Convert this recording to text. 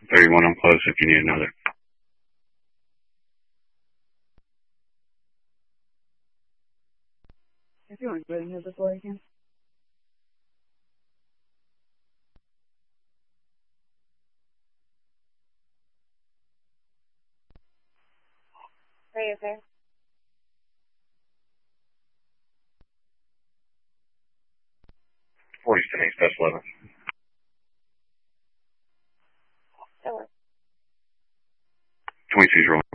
31 on close if you need another. If you want to go ahead and the floor again. Are you okay? 40 today, special 11. That works. 22's rolling.